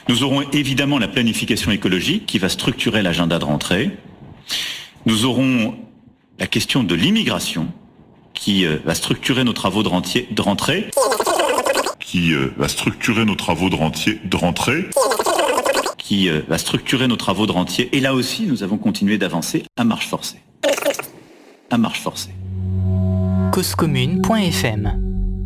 Nous aurons évidemment la planification écologique qui va structurer l'agenda de rentrée. Nous aurons la question de l'immigration qui va structurer nos travaux de rentrée. Qui va structurer nos travaux de rentrée. Et là aussi, nous avons continué d'avancer à marche forcée. Causecommune.fm.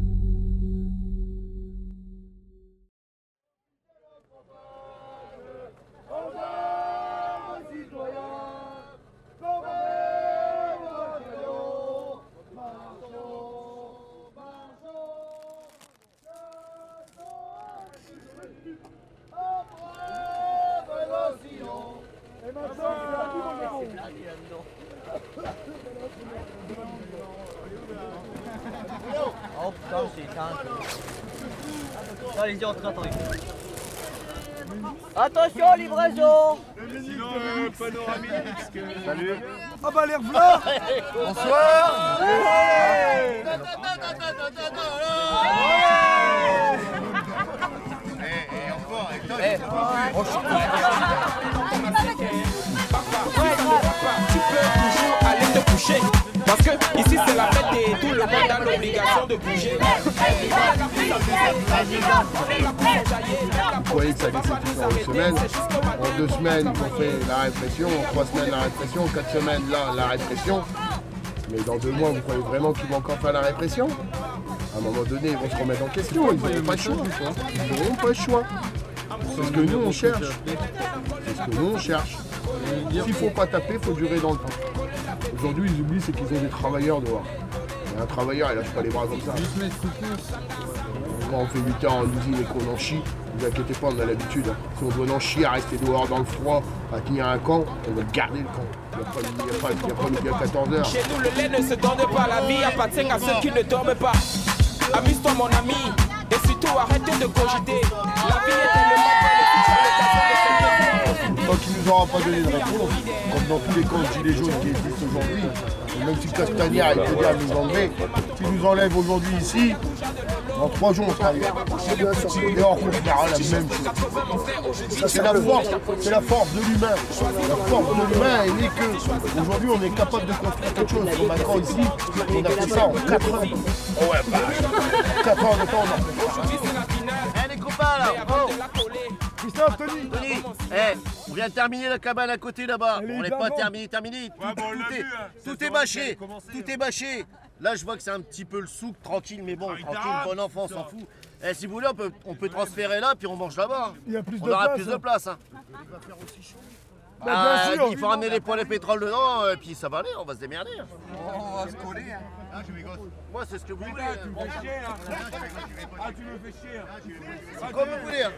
Oh putain, c'est éteint. Allez-y, entrez, attendez. Attention, livraison. Sinon, panoramique. Salut. Ah bah l'air blanc. Bonsoir. Et encore, tu peux toujours aller te coucher. Parce que ici c'est la fête et tout le monde a l'obligation de bouger. Vous voyez que ça laisse tout en une semaine. En 2 semaines, ils ont fait la répression. En 3 semaines, la répression. En 4 semaines, là, la répression. Mais dans 2 mois, vous croyez vraiment qu'ils vont encore faire la répression? À un moment donné, ils vont se remettre en question. Ils n'auront pas le choix. Ils n'auront pas le choix. C'est ce que nous, on cherche. C'est ce que nous, on cherche. S'il ne faut pas taper, il faut durer dans le temps. Aujourd'hui, ils oublient, c'est qu'ils ont des travailleurs dehors. Et un travailleur, il lâche pas les bras comme ça. Quand on fait 8 heures en usine et qu'on en chie, ne vous inquiétez pas, on a l'habitude. Si on doit en chier à rester dehors dans le froid, à tenir un camp, on va garder le camp. Il n'y a pas le bien 14 heures. Chez nous, le lait ne se donne pas. La vie appartient à ceux qui ne dorment pas. Amuse-toi, mon ami, et surtout arrête de cogiter. La vie est tellement belle et Tant qu'il ne nous aura pas donné de réponse, comme dans tous les camps de gilets jaunes qui existent aujourd'hui, et même si Castagnard il peut dire nous enlever, s'il nous enlève aujourd'hui ici, dans 3 jours on sera ailleurs. Et on refera la même chose. C'est la force de l'humain. La force de l'humain est née que aujourd'hui on est capable de construire quelque chose. Comme un camp ici, on a fait ça en 4 heures. Oh ouais, 4 heures de temps. Les copains là. Christophe, Tony, On vient de terminer la cabane à côté là-bas. On n'est pas terminé. Tout est bâché. Tout est bâché. Là, je vois que c'est un petit peu le souk, tranquille, mais bon, tranquille, bon enfant, on s'en fout. Si vous voulez, on peut transférer là, puis on mange là-bas. On aura plus de place. Il faut ramener les poêles de pétrole dedans, et puis ça va aller, on va se démerder. on va se coller. Moi, c'est ce que vous voulez. Tu me fais chier, hein. Tu me fais chier. C'est comme vous voulez.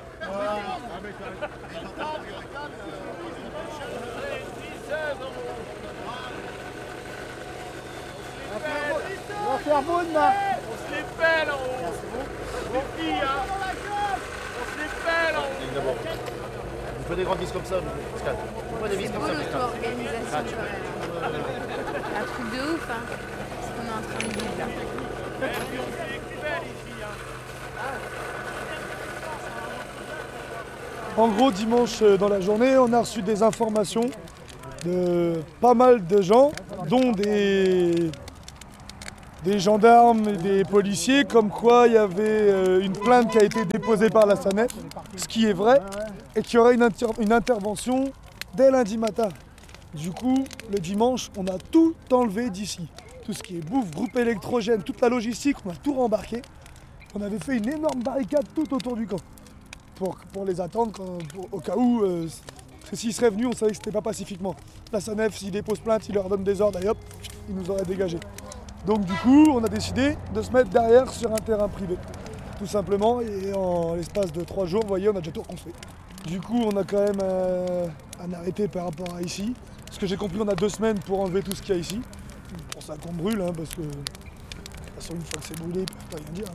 On va faire beau demain. On se les pèle en haut. Les filles, hein. On se les pèle en haut. Il faut des grandes vis comme ça, Pascal. Pourquoi des vis comme ça, Notre organisation, un truc de ouf, hein. Ce qu'on est en train de vivre là. En gros, dimanche dans la journée, on a reçu des informations de pas mal de gens, dont des gendarmes et des policiers, comme quoi il y avait une plainte qui a été déposée par la SANEF, ce qui est vrai, et qu'il y aurait une intervention dès lundi matin. Du coup, le dimanche, on a tout enlevé d'ici. Tout ce qui est bouffe, groupe électrogène, toute la logistique, on a tout rembarqué. On avait fait une énorme barricade tout autour du camp pour les attendre au cas où, parce que s'ils seraient venus, on savait que c'était pas pacifiquement. La SANEF, s'ils déposent plainte, ils leur donnent des ordres, et hop, ils nous auraient dégagés. Donc du coup, on a décidé de se mettre derrière sur un terrain privé, tout simplement, et en l'espace de 3 jours, vous voyez, on a déjà tout reconstruit. Du coup, on a quand même un arrêté par rapport à ici. Ce que j'ai compris, on a 2 semaines pour enlever tout ce qu'il y a ici. C'est pour ça qu'on brûle, hein, parce que de toute façon, une fois que c'est brûlé, ils peuvent pas rien dire. Hein.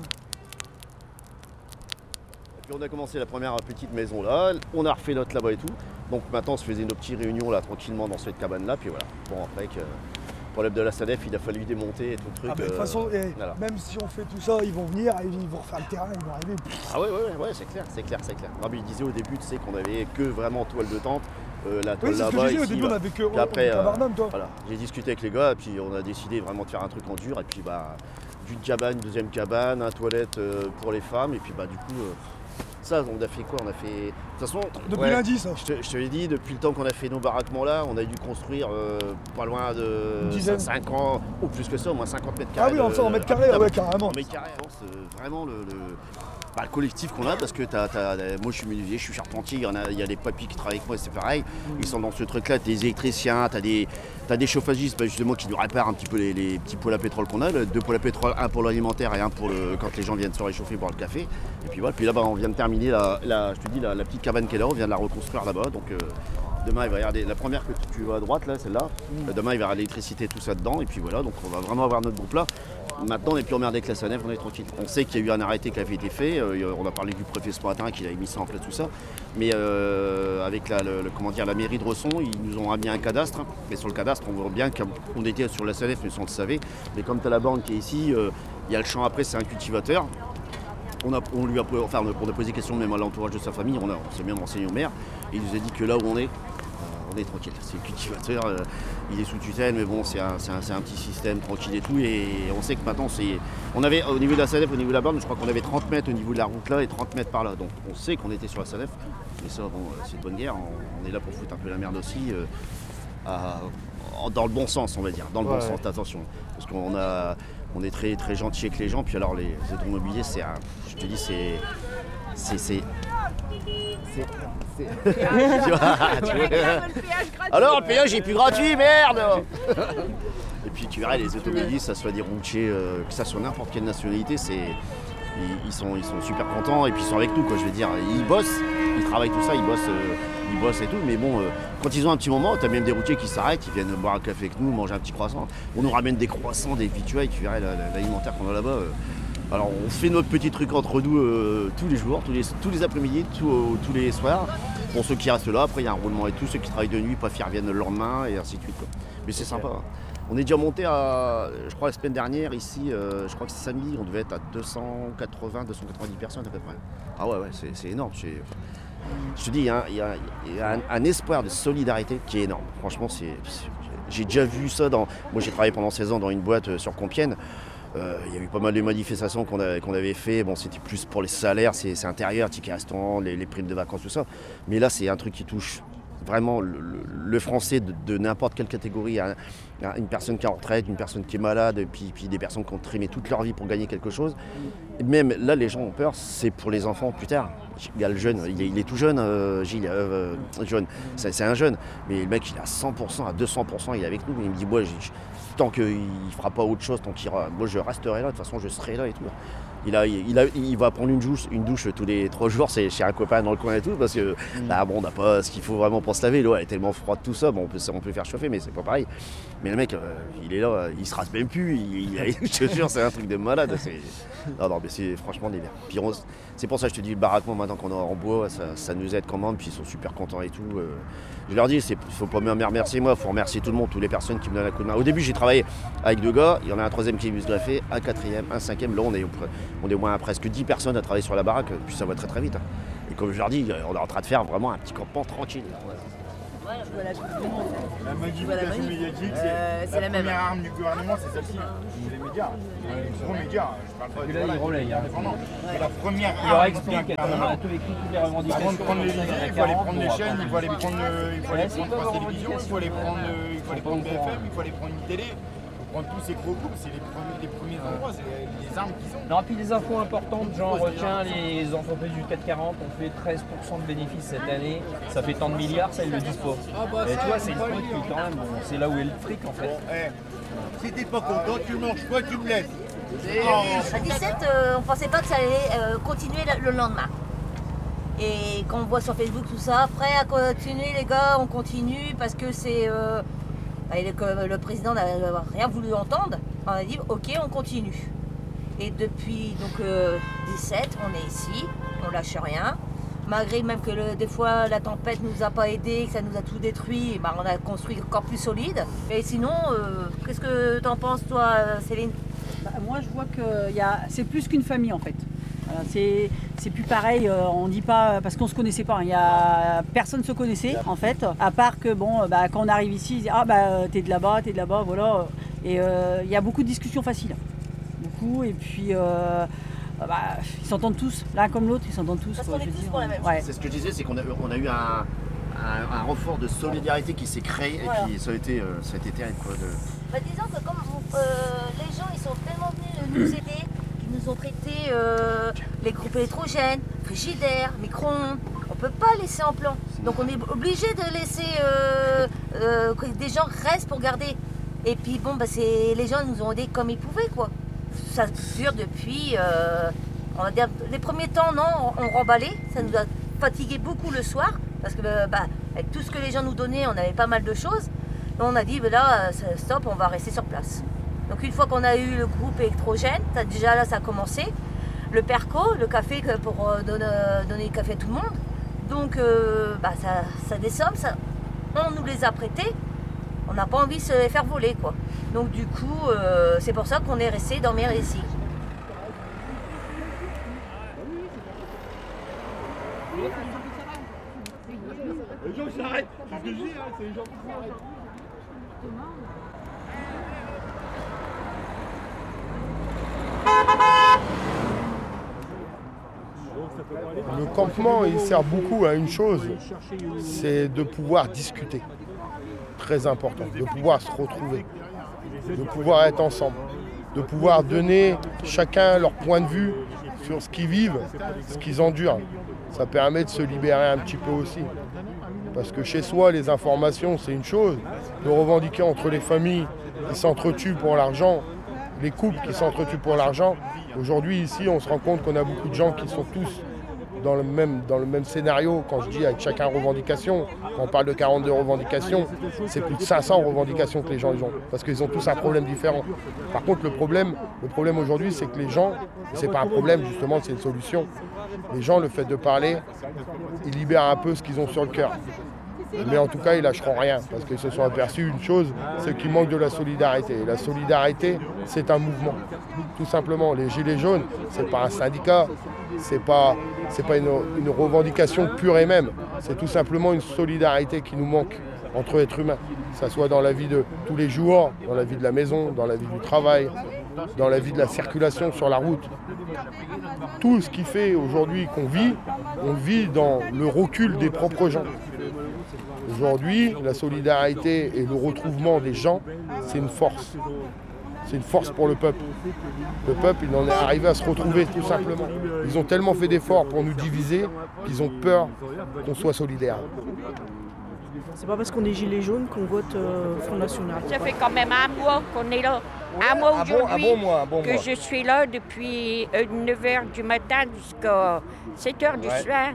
Puis on a commencé la première petite maison là, on a refait notre là-bas et tout. Donc maintenant on se faisait nos petites réunions là tranquillement dans cette cabane là, puis voilà. Bon après que problème de la SANEF, il a fallu démonter et tout le truc. De toute façon, voilà. même si on fait tout ça, ils vont venir, ils vont refaire le terrain, ils vont arriver. Ah ouais, c'est clair. Non, mais il disait au début, tu sais, qu'on avait que vraiment toile de tente. La toile Oui, c'est ce que là-bas, j'ai dit, au ici, début on avait que après, Cabardam, toi. voilà. J'ai discuté avec les gars et puis on a décidé vraiment de faire un truc en dur et puis d'une cabane, une deuxième cabane, un toilette pour les femmes et puis du coup ça on a fait quoi? On a fait. De toute façon. Depuis lundi ça. Je te l'ai dit, depuis le temps qu'on a fait nos baraquements là, on a dû construire pas loin de 5 ans, ou plus que ça, au moins 50 mètres carrés. Ah oui, en mètres carrés, ouais, carrément. En mètres carrés, c'est vraiment le collectif qu'on a parce que moi je suis menuisier, je suis charpentier, il y a des papis qui travaillent avec moi, c'est pareil. Ils sont dans ce truc-là, t'as des électriciens, t'as des chauffagistes justement qui nous réparent un petit peu les petits poêles à pétrole qu'on a, 2 poêles à pétrole, un pour l'alimentaire et un pour quand les gens viennent se réchauffer, boire le café. Et puis voilà, puis là-bas on vient de terminer la petite cabane qui est là, on vient de la reconstruire là-bas. Donc demain il va y avoir la première que tu vois à droite là, celle-là. Demain il va y avoir l'électricité, tout ça dedans, et puis voilà, donc on va vraiment avoir notre groupe là. Maintenant, on n'est plus emmerdé avec la SANEF, on est tranquille. On sait qu'il y a eu un arrêté qui avait été fait. On a parlé du préfet ce matin, qu'il avait mis ça en place, tout ça. Mais avec la mairie de Resson, ils nous ont amené un cadastre. Mais sur le cadastre, on voit bien qu'on était sur la SANEF, mais sans le savoir. Mais comme tu as la banque qui est ici, il y a le champ après, c'est un cultivateur. On a posé des questions même à l'entourage de sa famille. On s'est bien renseigné au maire. Et il nous a dit que là où on est tranquille. C'est le cultivateur, il est sous tutelle, mais bon, c'est un petit système tranquille et tout. Et on sait que maintenant, on avait au niveau de la SANEF, au niveau de la borne, je crois qu'on avait 30 mètres au niveau de la route là et 30 mètres par là. Donc on sait qu'on était sur la SANEF. Mais ça, bon, c'est de bonne guerre. On est là pour foutre un peu la merde aussi. Dans le bon sens, on va dire. Dans le bon sens, attention. Parce qu'on est très, très gentil avec les gens. Puis alors, les automobiliers, je te dis, Alors le péage est plus gratuit, merde. Et puis tu verras les automobilistes, que ça soit des routiers, que ça soit n'importe quelle nationalité, ils sont super contents et puis ils sont avec nous quoi, je veux dire, ils bossent, ils travaillent tout ça, ils bossent et tout, mais bon, quand ils ont un petit moment, t'as même des routiers qui s'arrêtent, ils viennent boire un café avec nous, manger un petit croissant, on nous ramène des croissants, des victuailles, tu verras l'alimentaire qu'on a là-bas. Alors on fait notre petit truc entre nous tous les jours, tous les après-midi, tous les soirs. Pour ceux qui restent là, après il y a un roulement et tout, ceux qui travaillent de nuit, pas faire reviennent le lendemain et ainsi de suite quoi. Mais c'est sympa. On est déjà monté à, je crois la semaine dernière ici, je crois que c'est samedi, on devait être à 290 personnes à peu près. Ah ouais, c'est énorme. Je te dis, il y a un espoir de solidarité qui est énorme. Franchement, j'ai déjà vu ça moi j'ai travaillé pendant 16 ans dans une boîte sur Compiègne. Il y a eu pas mal de manifestations qu'on avait fait. Bon, c'était plus pour les salaires, c'est intérieur, tickets restaurants, les primes de vacances, tout ça. Mais là, c'est un truc qui touche vraiment le français de n'importe quelle catégorie, une personne qui est en retraite, une personne qui est malade, puis des personnes qui ont trimé toute leur vie pour gagner quelque chose. Et même là, les gens ont peur, c'est pour les enfants plus tard. Il y a le jeune, il est tout jeune, Gilles, jeune. C'est un jeune, mais le mec, il est à 100%, à 200%, il est avec nous. Il me dit, moi, tant qu'il ne fera pas autre chose, tant qu'il moi je resterai là, de toute façon je serai là et tout. Il va prendre une douche tous les 3 jours, c'est chez un copain dans le coin et tout, parce que on n'a pas ce qu'il faut vraiment pour se laver, l'eau elle est tellement froide tout ça, bon, on peut faire chauffer mais c'est pas pareil. Mais le mec, il est là, il se rase même plus, je te jure c'est un truc de malade. Non mais c'est franchement délire. Puis c'est pour ça que je te dis le baraquement maintenant qu'on est en bois, ça nous aide quand même, puis ils sont super contents et tout. Je leur dis, il ne faut pas me remercier moi, il faut remercier tout le monde, toutes les personnes qui me donnent un coup de main. Au début j'ai travaillé avec 2 gars, il y en a un 3e qui est venu se greffer, un 4e, un 5e, là on est au moins presque 10 personnes à travailler sur la baraque, puis ça va très très vite. Et comme je leur dis, on est en train de faire vraiment un petit campement tranquille. La manipulation médiatique, c'est la première arme du gouvernement, c'est celle-ci. C'est les médias. Les gros médias, je parle pas de là, ils relayent. C'est la première arme. Il leur explique, on a tout écrit toutes les revendications. Avant de prendre les livres, il faut aller prendre les chaînes, il faut aller prendre France Télévisions, il faut aller prendre BFM, il faut aller prendre une télé. Prendre tous ces gros groupes, c'est les premiers endroits, c'est les armes qu'ils ont. Non, puis des infos importantes, genre tiens, les entreprises du CAC 40 ont fait 13% de bénéfices cette année, ça fait tant de milliards, ça ils le disent pas. Et tu vois, c'est une truc qui quand même, c'est là où est le fric en fait. Si t'es pas content, tu manges quoi, tu me laisses. À 17, on pensait pas que ça allait continuer le lendemain. Et quand on voit sur Facebook tout ça, prêt à continuer les gars, on continue parce que c'est... le président n'a rien voulu entendre, on a dit ok on continue. Et depuis donc 17 on est ici, on lâche rien, Malgré même que des fois la tempête nous a pas aidés, que ça nous a tout détruit, on a construit encore plus solide. Et sinon, qu'est-ce que t'en penses toi, Céline? Moi je vois que c'est plus qu'une famille en fait. Voilà, c'est plus pareil, on dit pas, parce qu'on se connaissait pas, personne se connaissait en fait, à part que quand on arrive ici, ils disent t'es de là-bas, voilà. Et il y a beaucoup de discussions faciles. Beaucoup, et puis ils s'entendent tous, l'un comme l'autre, ils s'entendent tous. Parce qu'on est tous pour la même chose. C'est ce que je disais, c'est qu'on a eu un renfort de solidarité qui s'est créé, voilà. Et puis ça a été terrible. Disons que comme les gens ils sont tellement venus nous aider, qu'ils nous ont prêté les groupes électrogènes, frigidaires, micro-ondes, on ne peut pas laisser en plan. Donc on est obligé de laisser que des gens restent pour garder. Et puis les gens nous ont aidés comme ils pouvaient quoi. Ça dure depuis, on va dire, les premiers temps, non, on remballait, ça nous a fatigué beaucoup le soir, parce que avec tout ce que les gens nous donnaient, on avait pas mal de choses. Donc on a dit, là, stop, on va rester sur place. Donc une fois qu'on a eu le groupe électrogène, déjà là, ça a commencé. Le Perco, le café pour donner le café à tout le monde. Donc ça dessomme, on nous les a prêtés. On n'a pas envie de se les faire voler, quoi. Donc du coup, c'est pour ça qu'on est resté dormir ici. Les gens qui s'arrêtent, c'est ce que je dis, c'est les gens qui s'arrêtent. Le campement, il sert beaucoup à une chose, c'est de pouvoir discuter. Très important, de pouvoir se retrouver, de pouvoir être ensemble, de pouvoir donner chacun leur point de vue sur ce qu'ils vivent, ce qu'ils endurent. Ça permet de se libérer un petit peu aussi. Parce que chez soi, les informations, c'est une chose. De revendiquer entre les familles qui s'entretuent pour l'argent, les couples qui s'entretuent pour l'argent. Aujourd'hui, ici, on se rend compte qu'on a beaucoup de gens qui sont tous dans le même scénario. Quand je dis avec chacun revendication, quand on parle de 42 revendications, c'est plus de 500 revendications que les gens ont, parce qu'ils ont tous un problème différent. Par contre, le problème aujourd'hui, c'est que les gens, c'est pas un problème justement, c'est une solution. Les gens, le fait de parler, ils libèrent un peu ce qu'ils ont sur le cœur. Mais en tout cas, ils lâcheront rien, parce qu'ils se sont aperçus une chose, c'est qu'il manque de la solidarité. Et la solidarité, c'est un mouvement, tout simplement. Les Gilets jaunes, c'est pas un syndicat, c'est pas une revendication pure et même. C'est tout simplement une solidarité qui nous manque entre êtres humains. Que ça soit dans la vie de tous les jours, dans la vie de la maison, dans la vie du travail, dans la vie de la circulation sur la route. Tout ce qui fait aujourd'hui qu'on vit, on vit dans le recul des propres gens. Aujourd'hui, la solidarité et le retrouvement des gens, c'est une force. C'est une force pour le peuple. Le peuple, il en est arrivé à se retrouver, tout simplement. Ils ont tellement fait d'efforts pour nous diviser qu'ils ont peur qu'on soit solidaires. C'est pas parce qu'on est gilets jaunes qu'on vote Front National. Ça fait quand même un mois qu'on est là. Un mois aujourd'hui que je suis là depuis 9h du matin jusqu'à 7h du soir.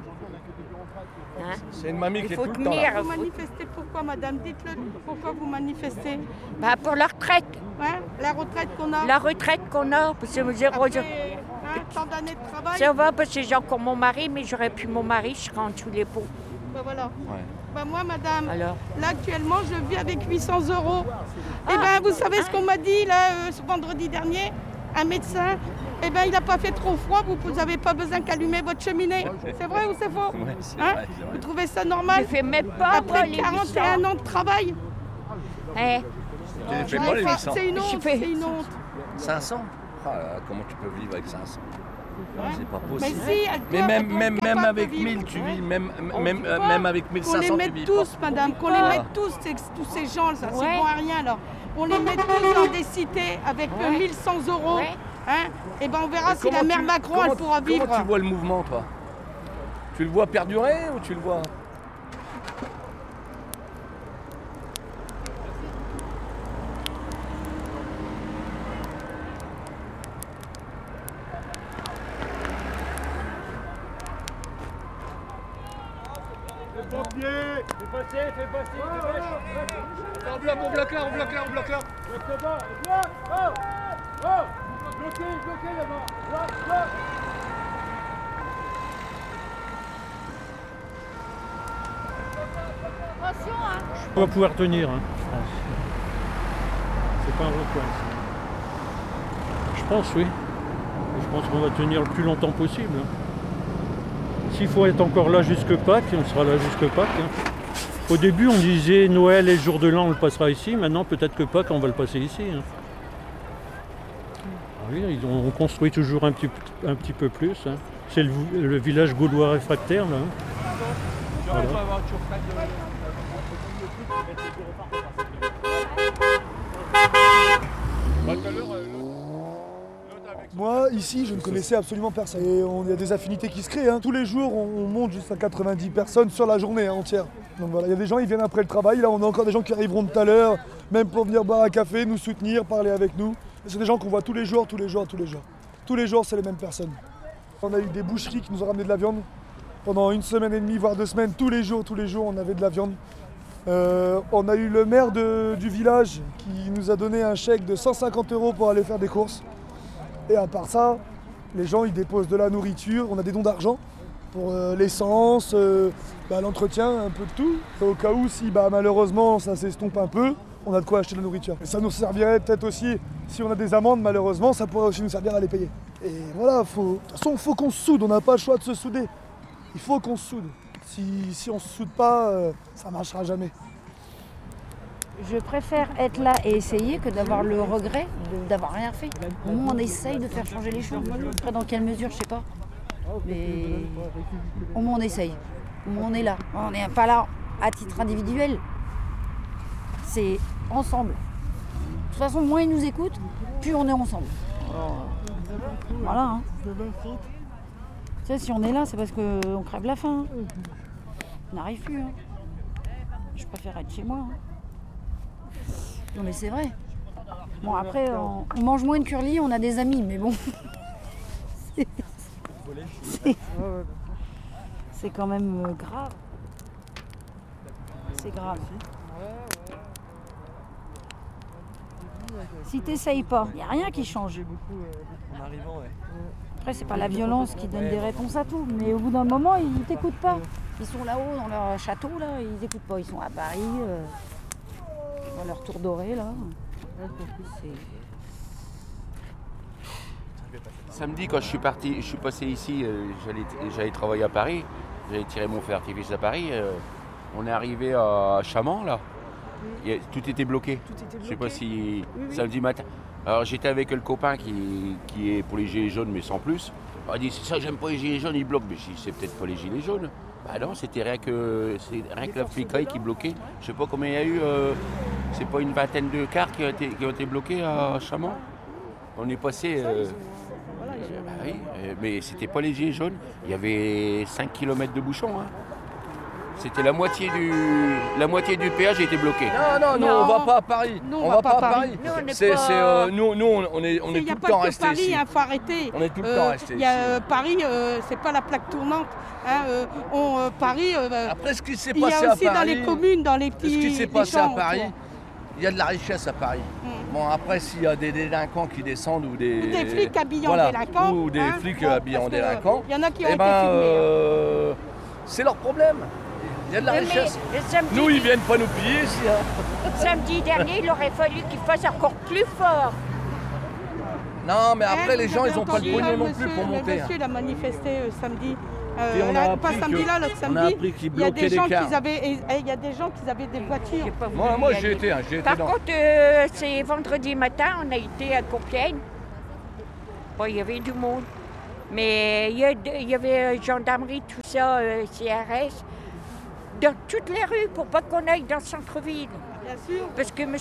Hein? C'est une mamie qui est tout le temps là. Vous manifestez pourquoi, madame? Dites-le, pourquoi vous manifestez? Pour la retraite. Ouais, la retraite qu'on a. La retraite qu'on a. Parce que tant d'années de travail. Ça va, parce que j'ai encore mon mari, mais j'aurais plus mon mari, je serais en dessous les pots. Voilà. Ouais. Moi, madame, alors, là actuellement, je vis avec 800 €. Et vous savez ce qu'on m'a dit là, ce vendredi dernier? Un médecin, il n'a pas fait trop froid, vous n'avez pas besoin qu'allumer votre cheminée. C'est vrai ou c'est faux? Ouais, c'est vrai. Vous trouvez ça normal? Je fais même pas après 41 ans de travail. Tu ne fais pas les 800. C'est une honte, c'est une honte. 500 comment tu peux vivre avec 500? C'est pas Mais possible. si, même avec 1000, tu vis, même avec 1500, tu vis. Qu'on les mette tous, madame, qu'on les mette tous ces gens, ça, c'est bon à rien alors. On les met tous dans des cités avec 1100 €. Et on verra si la mère Macron elle pourra vivre. Comment tu vois le mouvement, toi? Tu le vois perdurer ou tu le vois? Fais passer, On bloque là. Bloque là-bas. Bloquez là-bas. attention, hein. On va pouvoir tenir, hein, je pense. C'est pas un rond-point. Je pense, oui. Je pense qu'on va tenir le plus longtemps possible. S'il faut être encore là jusque Pâques, on sera là jusque Pâques. Hein. Au début, on disait Noël et le jour de l'an, on le passera ici. Maintenant, peut-être que Pâques, on va le passer ici. Hein. Oui, on construit toujours un petit peu plus. Hein. C'est le village gaulois réfractaire, là. Hein. Voilà. Moi, ici, je ne connaissais absolument personne. Et il y a des affinités qui se créent. Hein. Tous les jours, on monte jusqu'à 90 personnes sur la journée entière. Donc voilà, il y a des gens, ils viennent après le travail. Là, on a encore des gens qui arriveront tout à l'heure, même pour venir boire un café, nous soutenir, parler avec nous. C'est des gens qu'on voit tous les jours. Tous les jours, c'est les mêmes personnes. On a eu des boucheries qui nous ont ramené de la viande. Pendant 1 semaine et demie, voire 2 semaines, tous les jours, on avait de la viande. On a eu le maire du village qui nous a donné un chèque de 150 € pour aller faire des courses. Et à part ça, les gens ils déposent de la nourriture, on a des dons d'argent pour l'essence, l'entretien, un peu de tout. Et au cas où si malheureusement ça s'estompe un peu, on a de quoi acheter de la nourriture. Et ça nous servirait peut-être aussi, si on a des amendes malheureusement, ça pourrait aussi nous servir à les payer. Et voilà, de toute façon il faut qu'on se soude, on n'a pas le choix de se souder. Il faut qu'on se soude. Si on ne se soude pas, ça ne marchera jamais. Je préfère être là et essayer que d'avoir le regret d'avoir rien fait. Au moins on essaye de faire changer les choses. Après dans quelle mesure, je sais pas. Mais au moins on essaye. Au moins on est là. On n'est pas là à titre individuel. C'est ensemble. De toute façon, moins ils nous écoutent, plus on est ensemble. Alors, voilà. Hein. Tu sais, si on est là, c'est parce qu'on crève la faim. Hein. On n'arrive plus. Hein. Je préfère être chez moi. Hein. Non mais c'est vrai. Bon après, on mange moins de curly, on a des amis, mais bon. C'est quand même grave. C'est grave. Si t'essayes pas, il n'y a rien qui change. Après, c'est pas la violence qui donne des réponses à tout, mais au bout d'un moment, ils t'écoutent pas. Ils sont là-haut dans leur château, là, ils t'écoutent pas. Ils sont à Paris, dans leur tour doré, là. Samedi, quand je suis passé ici, j'allais travailler à Paris, j'allais tirer mon feu d'artifice à Paris. On est arrivé à Chamant, là. Tout était bloqué. Je sais pas si samedi matin. Alors j'étais avec le copain qui est pour les gilets jaunes, mais sans plus. Il dit c'est ça, j'aime pas les gilets jaunes, ils bloquent. Mais je dis c'est peut-être pas les gilets jaunes. Bah non, c'était rien que la flicaille qui bloquait. Je sais pas combien il y a eu. C'est pas une vingtaine de cars qui ont été bloqués à Chamant. On est passé. Oui, mais c'était pas les gilets jaunes. Il y avait 5 km de bouchons. Hein. C'était la moitié du péage était bloqué. Non, on va pas à Paris. Non, on va pas à Paris. Nous, on est tout le temps restés ici. Il n'y a pas que Paris, il faut arrêter. On est tout le temps restés ici. Paris, c'est pas la plaque tournante. Hein, Paris, après ce qui s'est passé à Paris, il y a aussi dans les communes, dans les petits. Ce qui s'est passé à Paris, il y a de la richesse à Paris. Bon, après, s'il y a des délinquants qui descendent ou des flics habillés en délinquants. Ou des flics habillés en délinquants. Il y en a qui ont été filmés. C'est leur problème. Il y a de la richesse. Nous, ils viennent pas nous piller ici. Hein. Samedi dernier, il aurait fallu qu'ils fassent encore plus fort. Non, mais après, les gens, ils n'ont pas le pognon non plus pour monter. Monsieur, il a manifesté samedi. Pas samedi là, l'autre samedi. Il y a des gens qui avaient des voitures. Moi j'y étais. Par contre, c'est vendredi matin, on a été à Compiègne. Bon, il y avait du monde. Mais il y avait gendarmerie, tout ça, CRS. Dans toutes les rues pour pas qu'on aille dans le centre-ville. Bien sûr. Parce que M.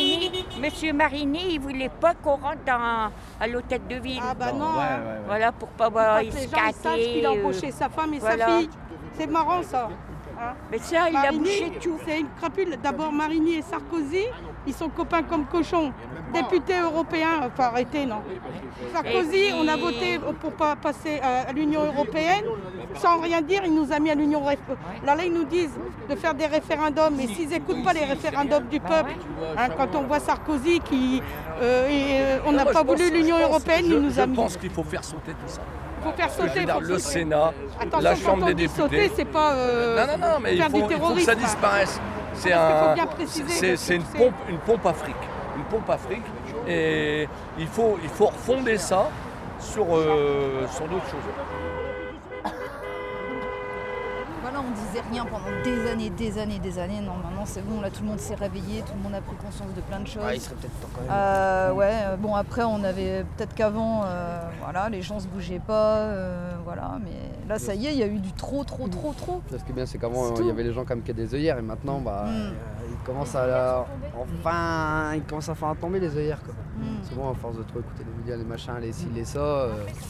Marini, il voulait pas qu'on rentre à l'hôtel de ville. Ah bah non. Voilà, pour pas les gens sachent qu'il a embauché sa femme et sa fille. C'est marrant ça. Hein. Mais ça, il a bouché tout. C'est une crapule. D'abord Marini et Sarkozy, ils sont copains comme cochons. Députés européens, faut arrêter, non. Sarkozy, on a voté pour pas passer à l'Union européenne. Sans rien dire, il nous a mis à l'Union européenne. Là, ils nous disent de faire des référendums, mais s'ils n'écoutent pas les référendums du peuple, hein, quand on voit Sarkozy qui... on n'a pas voulu l'Union européenne, il nous a mis... Je pense qu'il faut faire sauter tout ça. Il faut faire sauter. Le Sénat, attention, la Chambre des députés. Sauter, c'est pas non, mais il faut que ça disparaisse. C'est une pompe Afrique. Une pompe Afrique. Et il faut refonder ça sur d'autres choses. Voilà, on disait rien pendant des années. Non, maintenant c'est bon, là tout le monde s'est réveillé, tout le monde a pris conscience de plein de choses. Il serait peut-être temps quand même. Bon après on avait peut-être qu'avant, voilà, les gens se bougeaient pas, voilà, mais là ça y est, il y a eu du trop. Ce qui est bien, c'est qu'avant il y avait les gens comme qui avaient des œillères et maintenant ils commencent à faire tomber les œillères quoi. C'est bon, à force de trop écouter les médias, les machins, les ci, les ça.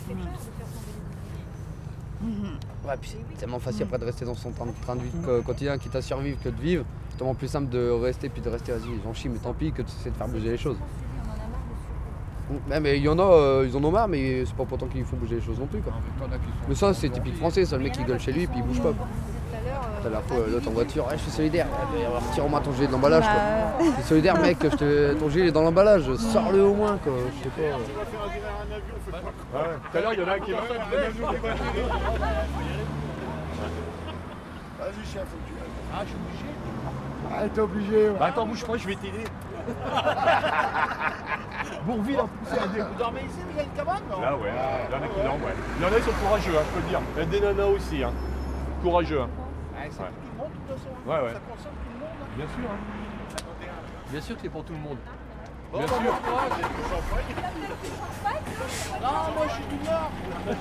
Ouais, puis c'est tellement facile après de rester dans son train de vie quotidien, quitte à survivre que de vivre. C'est tellement plus simple de rester, vas-y, ils en chient, mais tant pis, que d'essayer de faire bouger les choses. Mais il y en a, ils en ont marre, mais c'est pas pour autant qu'il faut bouger les choses non plus. Quoi. Mais ça, c'est typique français, ça, le mec qui gueule chez lui, puis il bouge pas. Tout à l'heure, l'autre en voiture, je suis solidaire, retire-moi ton gilet de l'emballage. Quoi. Je suis solidaire, mec, ton gilet est dans l'emballage, sors-le au moins, quoi. Je sais pas. Tout à l'heure, il y en a un qui est là. Vas-y, chef, faut que tu ailles. Ah, je suis obligé. Ah, t'es obligé. Ouais. Bah, attends, bouge pas, je vais t'aider. Bourville, en plus, vous dormez ici, vous avez une cabane, non? Là, ouais, il y en a qui dorment, ouais. Il y en a qui sont courageux, hein, faut le dire. Il y a des nanas aussi, hein. Courageux, hein. C'est pour tout le monde, de toute façon. Ouais. Ça concerne tout le monde. Hein. Bien sûr, hein. Bien sûr que c'est pour tout le monde. Bien sûr. Non, moi je suis du Nord.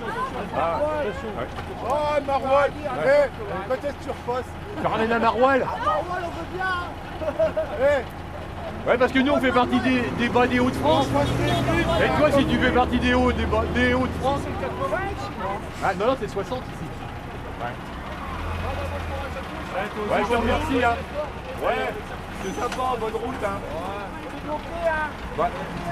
Oh, Marouel. Quand est-ce que tu repasses? Tu ramènes la Marouel? Marouel, on veut bien. Ouais, parce que nous on fait partie des bas des Hauts-de-France. Et toi, si tu fais partie des Hauts-de-France. C'est 80 ici, non? Ah non, c'est 60 ici. Ouais. Ouais, je te remercie, hein. Ouais, c'est sympa, bonne route, hein. C'est bloqué, hein. Ouais.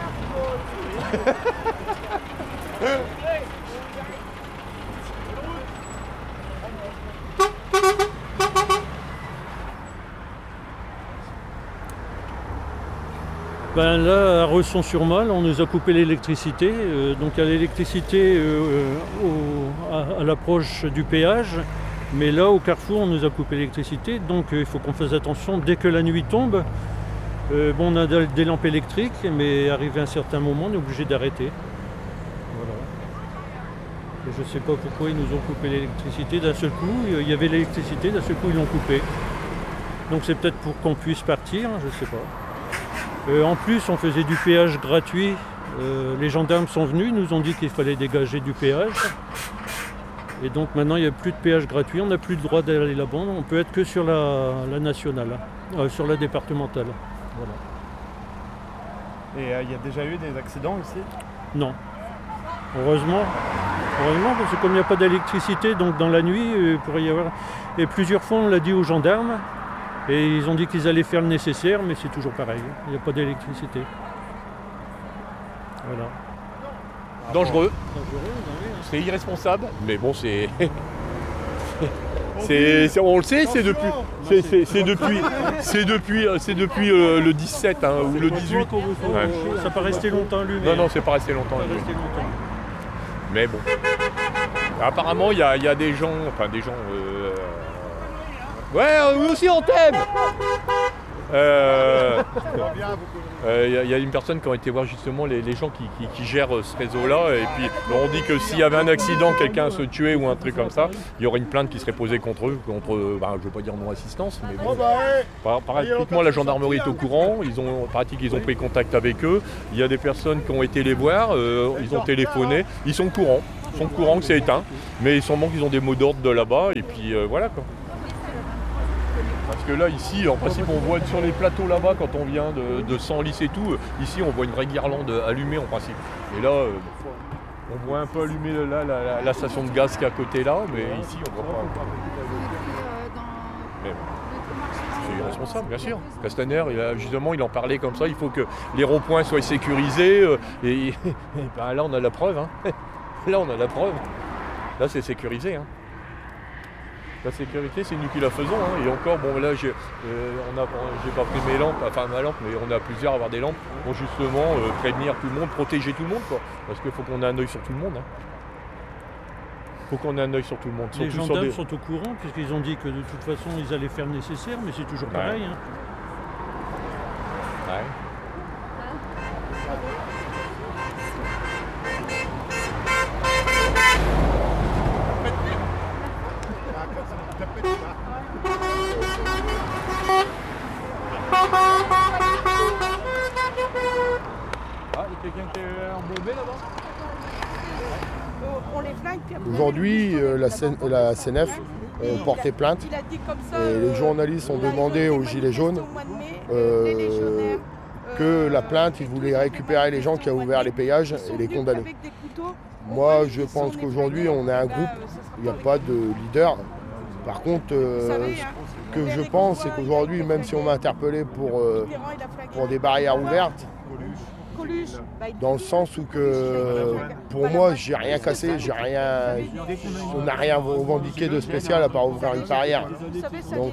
Ben là, à Resson-sur-Mal, on nous a coupé l'électricité. Donc il y a l'électricité à l'approche du péage. Mais là, au carrefour, on nous a coupé l'électricité. Donc il faut qu'on fasse attention dès que la nuit tombe. On a des lampes électriques, mais arrivé à un certain moment, on est obligé d'arrêter. Voilà. Et je ne sais pas pourquoi ils nous ont coupé l'électricité d'un seul coup. Il y avait l'électricité, d'un seul coup, ils l'ont coupé. Donc c'est peut-être pour qu'on puisse partir, je ne sais pas. En plus, on faisait du péage gratuit. Les gendarmes sont venus, ils nous ont dit qu'il fallait dégager du péage. Et donc maintenant, il n'y a plus de péage gratuit, on n'a plus le droit d'aller là-bas. On peut être que sur la nationale, sur la départementale. Voilà. Et il y a déjà eu des accidents ici? Non. Heureusement, parce que comme il n'y a pas d'électricité, donc dans la nuit, il pourrait y avoir... Et plusieurs fois, on l'a dit aux gendarmes, et ils ont dit qu'ils allaient faire le nécessaire, mais c'est toujours pareil, il n'y a pas d'électricité. Voilà. Dangereux. Oui. C'est irresponsable, mais bon, c'est... on le sait, c'est depuis le 17 hein, ou le 18. Ouais. Ça n'a pas resté longtemps allumé. Non, c'est pas resté longtemps allumé. Mais bon. Apparemment, il y a des gens... Ouais, nous aussi on t'aime. Il y a une personne qui a été voir justement les gens qui gèrent ce réseau-là, et puis on dit que s'il y avait un accident, quelqu'un se tuait ou un truc comme ça, il y aurait une plainte qui serait posée contre eux, je ne veux pas dire non-assistance, mais bon. Pratiquement la gendarmerie est au courant, ils ont pris contact avec eux, il y a des personnes qui ont été les voir, ils ont téléphoné, ils sont au courant que c'est éteint, mais sûrement qu'ils ont des mots d'ordre de là-bas, et puis voilà quoi. Parce que là, ici, en principe, on voit sur les plateaux là-bas, quand on vient de Senlis et tout, ici, on voit une vraie guirlande allumée en principe. Et là, on voit un peu allumer la station de gaz qui est à côté là, mais ici, on voit pas. Mais c'est irresponsable, bien sûr. Castaner, justement, il en parlait comme ça, il faut que les ronds-points soient sécurisés. Et là, on a la preuve. Hein. Là, on a la preuve. Là, c'est sécurisé. Hein. La sécurité, c'est nous qui la faisons. Hein. Et encore, bon là, j'ai pas pris mes lampes, enfin ma lampe, mais on a plusieurs à avoir des lampes pour justement prévenir tout le monde, protéger tout le monde, quoi. Parce qu'il faut qu'on ait un œil sur tout le monde. Hein. faut qu'on ait un œil sur tout le monde. Les surtout gendarmes sont au courant, puisqu'ils ont dit que de toute façon, ils allaient faire le nécessaire, mais c'est toujours pareil. Hein. Ouais. Ah, il y a quelqu'un qui est embourbé là-bas? On les flingue, puis après, Aujourd'hui, la CNF ont porté plainte et les journalistes ont demandé aux Gilets jaunes que la plainte, ils voulaient récupérer les gens qui ont ouvert les péages et les condamner. Moi, je pense qu'aujourd'hui, on est un groupe, il n'y a pas de leader. Par contre, ce que je pense, c'est qu'aujourd'hui, même si on m'a interpellé pour des barrières ouvertes, dans le sens où que pour moi j'ai rien cassé, on n'a rien revendiqué de spécial à part ouvrir une barrière. Donc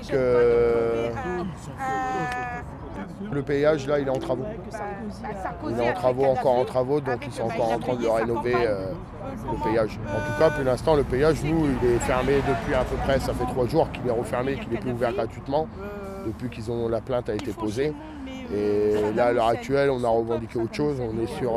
le péage là il est en travaux. Il est encore en travaux, donc ils sont encore en train de rénover le péage. En tout cas pour l'instant le péage nous il est fermé depuis à peu près, ça fait 3 jours qu'il est refermé, qu'il n'est plus ouvert gratuitement, depuis la plainte a été posée. Et là, à l'heure actuelle, on a revendiqué autre chose. On est sur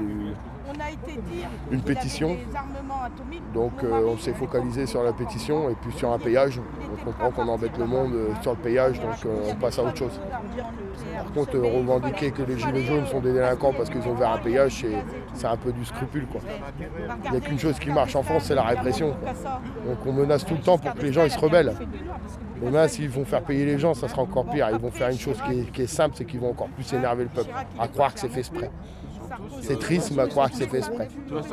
une pétition. Donc, on s'est focalisé sur la pétition et puis sur un péage. On comprend qu'on embête le monde sur le péage, donc on passe à autre chose. Par contre, revendiquer que les Gilets jaunes sont des délinquants parce qu'ils ont ouvert un péage, c'est un peu du scrupule, quoi. Il n'y a qu'une chose qui marche en France, c'est la répression. Donc, on menace tout le temps pour que les gens ils se rebellent. Demain, s'ils vont faire payer les gens, ça sera encore pire. Ils vont faire une chose qui est simple, c'est qu'ils vont encore plus énerver le peuple, à croire que c'est fait exprès. C'est triste, mais à croire que c'est fait exprès.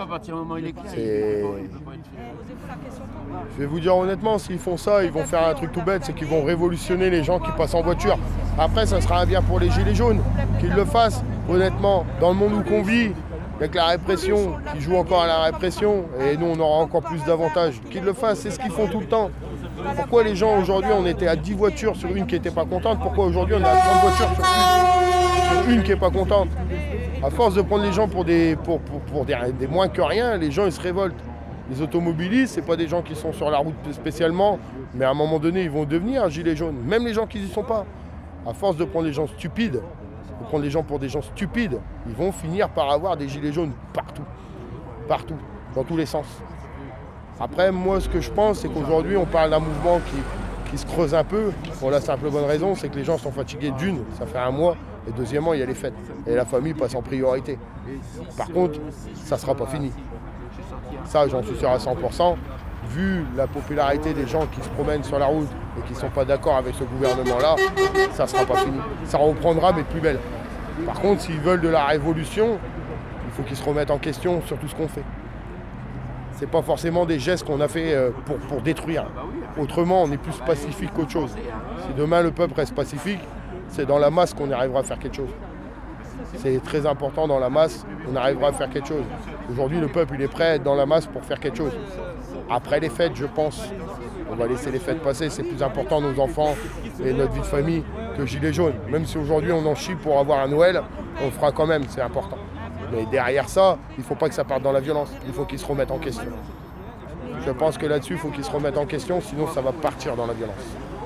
Je vais vous dire honnêtement, s'ils font ça, ils vont faire un truc tout bête, c'est qu'ils vont révolutionner les gens qui passent en voiture. Après, ça sera un bien pour les Gilets jaunes, qu'ils le fassent. Honnêtement, dans le monde où on vit, avec la répression, qui joue encore à la répression, et nous on aura encore plus d'avantages. Qu'ils le fassent, c'est ce qu'ils font tout le temps. Pourquoi les gens aujourd'hui, on était à 10 voitures sur une qui n'était pas contente, pourquoi aujourd'hui on est à 30 voitures sur une qui n'est pas contente? À force de prendre les gens pour des moins que rien, les gens ils se révoltent. Les automobilistes, ce n'est pas des gens qui sont sur la route spécialement, mais à un moment donné, ils vont devenir gilets jaunes. Même les gens qui n'y sont pas. À force de prendre les gens stupides, de prendre les gens pour des gens stupides, ils vont finir par avoir des gilets jaunes partout. Partout, dans tous les sens. Après, moi, ce que je pense, c'est qu'aujourd'hui, on parle d'un mouvement qui se creuse un peu. Pour la simple bonne raison, c'est que les gens sont fatigués d'une, ça fait un mois, et deuxièmement, il y a les fêtes. Et la famille passe en priorité. Par contre, ça ne sera pas fini. Ça, j'en suis sûr à 100%. Vu la popularité des gens qui se promènent sur la route et qui ne sont pas d'accord avec ce gouvernement-là, ça ne sera pas fini. Ça reprendra, mais plus belle. Par contre, s'ils veulent de la révolution, il faut qu'ils se remettent en question sur tout ce qu'on fait. C'est pas forcément des gestes qu'on a fait pour détruire. Autrement, on est plus pacifique qu'autre chose. Si demain le peuple reste pacifique, c'est dans la masse qu'on arrivera à faire quelque chose. C'est très important dans la masse, on arrivera à faire quelque chose. Aujourd'hui, le peuple il est prêt à être dans la masse pour faire quelque chose. Après les fêtes, je pense, on va laisser les fêtes passer. C'est plus important nos enfants et notre vie de famille que Gilets jaunes. Même si aujourd'hui on en chie pour avoir un Noël, on le fera quand même, c'est important. Mais derrière ça, il ne faut pas que ça parte dans la violence. Il faut qu'ils se remettent en question. Je pense que là-dessus, il faut qu'ils se remettent en question, sinon ça va partir dans la violence.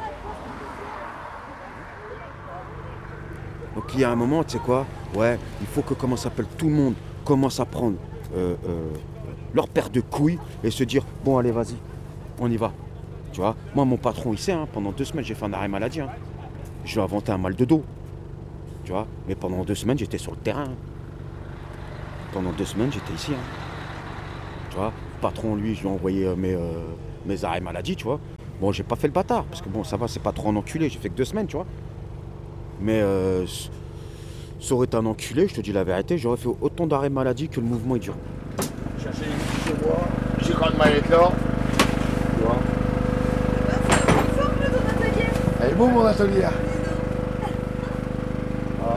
Donc il y a un moment, tu sais quoi, ouais, il faut que tout le monde commence à prendre leur paire de couilles et se dire, bon allez vas-y, on y va. Tu vois, moi mon patron il sait, hein, pendant 2 semaines j'ai fait un arrêt maladie. Hein. Je lui ai inventé un mal de dos. Tu vois, mais pendant 2 semaines j'étais sur le terrain. Hein. Pendant 2 semaines j'étais ici. Hein. Tu vois, le patron lui je lui ai envoyé mes arrêts maladie, tu vois. Bon j'ai pas fait le bâtard, parce que bon ça va, c'est pas trop un enculé, j'ai fait que 2 semaines, tu vois. Mais ça aurait été un enculé, je te dis la vérité, j'aurais fait autant d'arrêts maladie que le mouvement est dur. Chercher les petits chez moi, j'ai grande mallette là. Tu vois. Elle est beau mon atelier. Ah.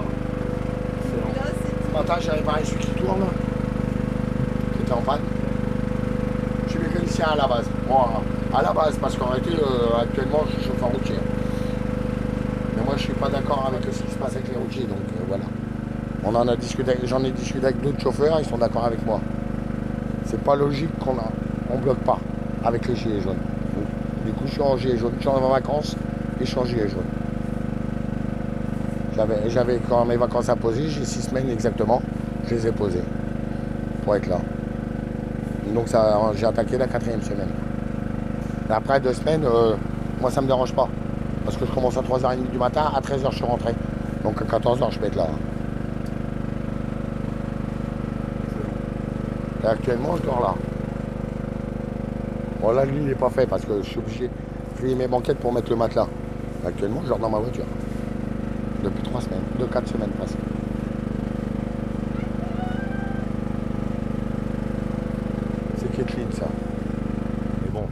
Ce matin j'ai réparé celui qui tourne, qui était en panne. Je suis mécanicien à la base. Moi, à la base, parce qu'en réalité, actuellement je suis chauffeur routier. Mais moi je suis pas d'accord avec ce qui se passe avec les routiers, donc voilà. J'en ai discuté avec d'autres chauffeurs, ils sont d'accord avec moi. C'est pas logique qu'on bloque pas. avec les gilets jaunes. Donc, du coup, je suis en gilet jaune. Je suis en vacances et je suis en gilet jaune. J'avais quand mes vacances à poser, j'ai 6 semaines exactement, je les ai posées pour être là. Donc j'ai attaqué la 4e semaine. Et après 2 semaines, moi ça me dérange pas. Parce que je commence à 3h30 du matin, à 13h je suis rentré. Donc à 14h je peux être là. Et actuellement je dors là. Bon là lui il n'est pas fait parce que je suis obligé de plier mes banquettes pour mettre le matelas. Actuellement je dors dans ma voiture. Depuis 3 semaines, 4 semaines presque. C'est Kathleen ça. Mais bon.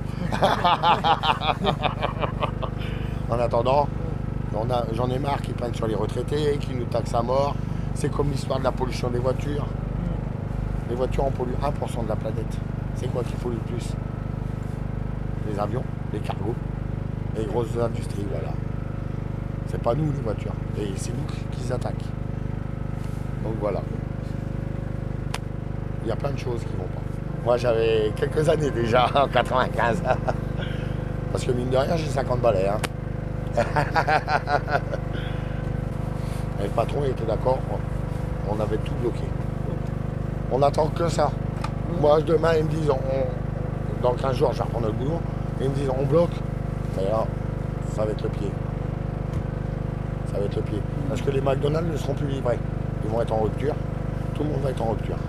En attendant, j'en ai marre qu'ils prennent sur les retraités, qu'ils nous taxent à mort. C'est comme l'histoire de la pollution des voitures. Les voitures en polluent 1% de la planète. C'est quoi qui pollue le plus? Les avions, les cargos, les grosses industries, voilà. C'est pas nous les voitures. Et c'est nous qui attaquent. Donc voilà. Il y a plein de choses qui vont pas. Moi j'avais quelques années déjà, en 95. Parce que mine de rien, j'ai 50 balais. Hein. Et le patron il était d'accord, on avait tout bloqué. On attend que ça. Moi demain ils me disent, dans 15 jours je vais reprendre le boulot, et ils me disent on bloque. Mais là, ça va être le pied. Ça va être le pied. Parce que les McDonald's ne seront plus livrés. Ils vont être en rupture. Tout le monde va être en rupture.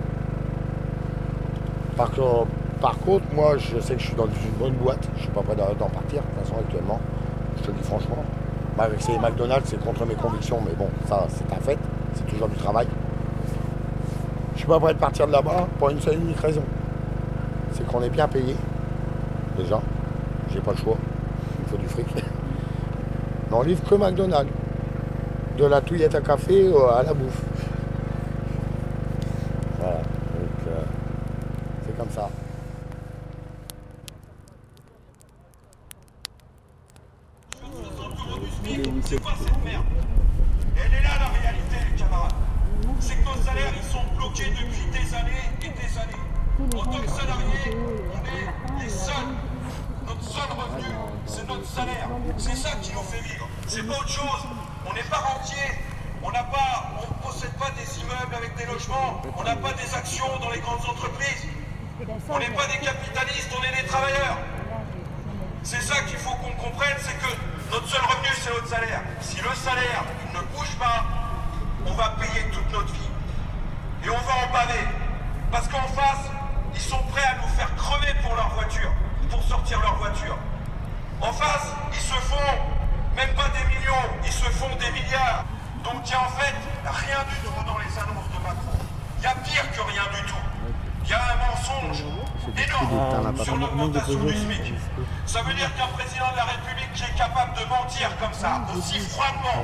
Par contre, moi, je sais que je suis dans une bonne boîte. Je suis pas prêt d'en partir, de toute façon, actuellement. Je te le dis franchement. Avec ces McDonald's, c'est contre mes convictions. Mais bon, ça, c'est un fait. C'est toujours du travail. Je suis pas prêt de partir de là-bas pour une seule et unique raison. C'est qu'on est bien payé. Déjà. J'ai pas le choix. Il faut du fric. Mais on livre que McDonald's. De la touillette à café à la bouffe. Voilà, donc c'est comme ça. C'est quoi cette merde? Elle est là la réalité les camarades. C'est que nos salaires ils sont bloqués depuis des années et des années. En tant que salariés, on est les seuls. Notre seul revenu, c'est notre salaire. C'est ça qui nous fait vivre. C'est pas autre chose. On n'est pas rentier. On ne possède pas des immeubles avec des logements. On n'a pas des actions dans les grandes entreprises. On n'est pas des capitalistes, on est des travailleurs. C'est ça qu'il faut qu'on comprenne, c'est que notre seul revenu, c'est notre salaire. Si le salaire ne bouge pas, on va payer toute notre vie. Et on va en baver. Parce qu'en face, ils sont prêts à nous faire crever pour leur voiture, pour sortir leur voiture. En face, ils se font même pas des millions, ils se font des milliards. Donc il y a en fait rien du tout dans les annonces de Macron. Il y a pire que rien du tout. Il y a un mensonge énorme sur l'augmentation du SMIC. Ça veut dire qu'un président de la République qui est capable de mentir comme ça, aussi froidement,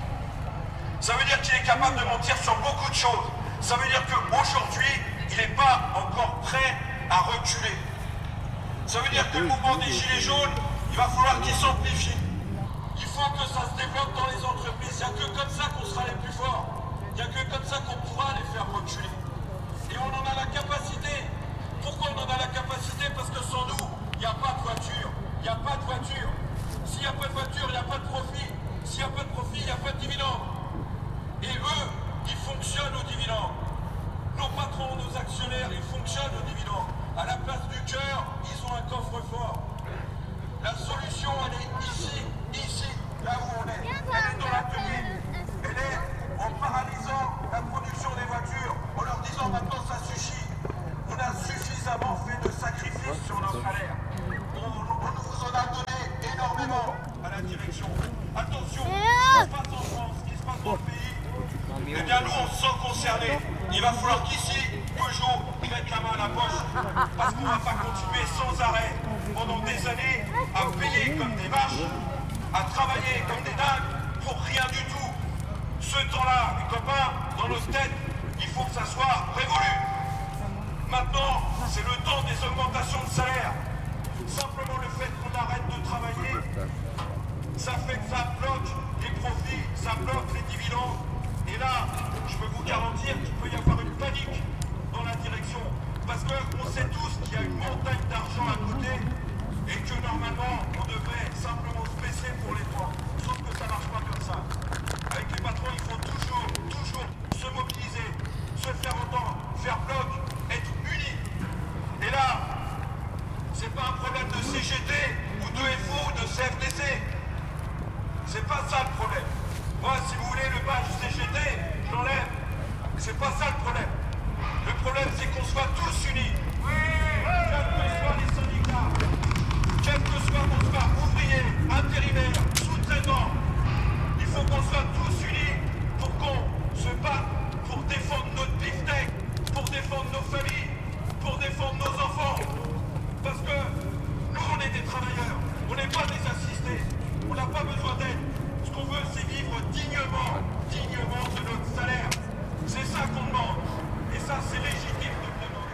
ça veut dire qu'il est capable de mentir sur beaucoup de choses. Ça veut dire qu'aujourd'hui, il n'est pas encore prêt à reculer. Ça veut dire que le mouvement des Gilets jaunes, il va falloir qu'il s'amplifie. Il faut que ça se développe dans les entreprises. Il n'y a que comme ça qu'on sera les plus forts. Il n'y a que comme ça qu'on pourra les faire reculer. Et on en a la capacité. Pourquoi on en a la capacité? Parce que sans nous, il n'y a pas de voiture. Il n'y a pas de voiture. S'il n'y a pas de voiture, il n'y a pas de profit. S'il n'y a pas de profit, il n'y a pas de dividende. Et eux, ils fonctionnent aux dividendes. Nos patrons, nos actionnaires, ils fonctionnent aux dividendes. À la place du cœur, ils ont un coffre-fort. La solution, elle est ici, là où on est. Elle est dans l'atelier. Elle est en paralysant la production des voitures, en leur disant maintenant ça suffit. On a suffisamment fait de sacrifices sur nos salaires. On vous en a donné énormément à la direction. Attention, ce qui se passe en France, ce qui se passe dans le pays, eh bien nous on se sent concernés. Il va falloir qu'ici, Peugeot, mette la main à la poche, parce qu'on ne va pas continuer sans arrêt pendant des années à payer comme des vaches, à travailler comme des dingues pour rien du tout. Ce temps-là, les copains, dans nos têtes, il faut que ça soit révolu. Maintenant, c'est le temps des augmentations de salaire. Simplement le fait qu'on arrête de travailler, ça fait que ça bloque les profits, ça bloque les dividendes. Et là, je peux vous garantir qu'il peut y avoir une panique dans la direction. Parce qu'on sait tous qu'il y a une montagne d'argent à côté badge CGT, j'enlève. C'est pas ça le problème. Le problème, c'est qu'on soit tous unis. Quels que soient les syndicats, quel que soit qu'on soit ouvrier, intérimaire, sous-traitant, il faut qu'on soit tous unis pour qu'on se batte pour défendre notre beefsteak, pour défendre nos familles, pour défendre nos enfants. Parce que nous, on est des travailleurs, on n'est pas des assistés, on n'a pas besoin d'aide. Ce qu'on veut, c'est vivre dignement de notre salaire. C'est ça qu'on demande. Et ça, c'est légitime de le demander.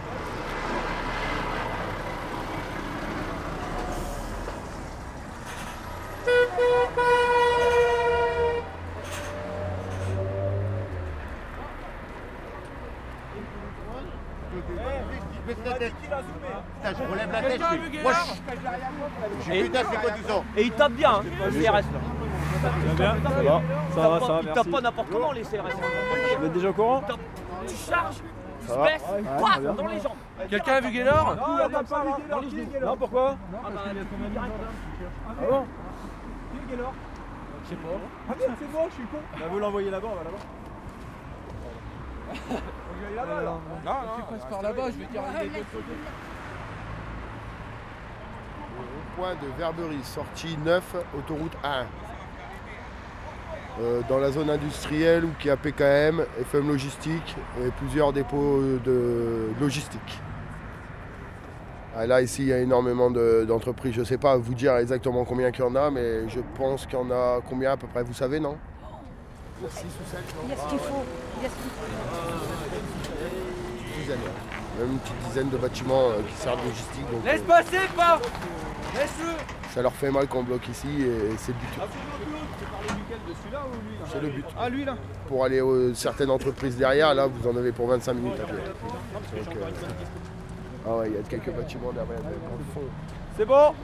Putain, je relève la tête, moi j'ai putain, c'est quoi tout ça? Et ils tapent bien, hein, les CRS là. Bien, ça va, Ils tapent pas n'importe comment les CRS. Vous êtes déjà au courant? Tu charges, tu Ça se va baisses, Ouais, paf, ça va. dans les jambes. Quelqu'un a vu Gaylor? Non, il a pas dans les genoux. Non, pourquoi? Ah bah, Ah bon? Qui est Gaylor? Je sais pas. Ah merde, c'est moi, je suis con. Bah, vous l'envoyez là-bas, on va là-bas. On va y aller là-bas alors. Non, Tu passes par là-bas, je vais dire des deux côtés. Point de Verberie, sortie 9, autoroute 1. Dans la zone industrielle où il y a PKM, FM Logistique et plusieurs dépôts de logistique. Ah, là, ici, il y a énormément d'entreprises. Je ne sais pas vous dire exactement combien qu'il y en a, mais je pense qu'il y en a combien à peu près, vous savez, non? 6 ou 7, Il y a ce qu'il faut. Il y a ce qu'il Une dizaine, ouais. Même une petite dizaine de bâtiments qui servent de logistique. Donc, Laisse passer, pas. Laisse-le. ça leur fait mal qu'on bloque ici et c'est le but. Tu parlais duquel, de celui-là ou lui là? C'est le but. Ah, lui là. Pour aller aux certaines entreprises derrière, là, vous en avez pour 25 minutes à pied. Donc, ah ouais, il y a quelques bâtiments derrière, dans le fond. C'est bon?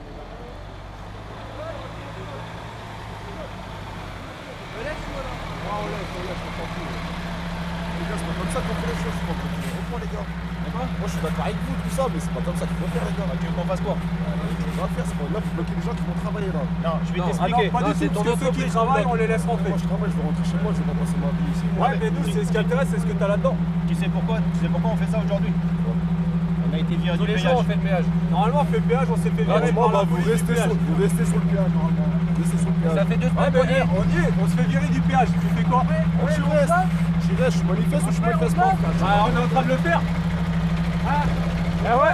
Les gars, c'est pas comme ça qu'on fait les choses, je crois. Reprends les gars. Moi je suis d'accord avec vous, tout ça, mais c'est pas comme ça qu'il faut faire, les gars. Tu veux qu'on fasse quoi? On va faire, c'est pas là, faut bloquer les gens qui vont travailler là. Non, je vais t'expliquer. Pas du tout, parce que ceux qui travaillent, on les laisse rentrer. Moi je travaille, je vais rentrer chez moi, je vais pas passer ma vie ici. Ouais, mais nous, c'est ce qui intéresse, c'est ce que t'as là-dedans. Tu sais pourquoi on fait ça aujourd'hui? On a été viré Tous du les péage. jours, on fait le péage. Normalement, on fait le péage, on s'est fait virer par la vous police du restez péage. sur le péage, normalement. Restez sur le péage. Ça fait 2 Ouais, semaines qu'on y est. on y est, on se fait virer du péage. Tu fais quoi? J'y reste, je manifeste ou je manifeste pas? Ah, on est en train de le faire. Ah, ah ouais.